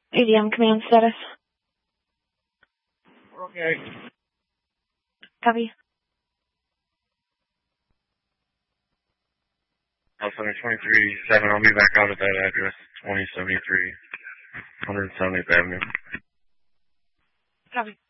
ADM command status. Okay. Copy. Alpha 23-7, I'll be back out at that address, 2073, 170th Avenue. Copy.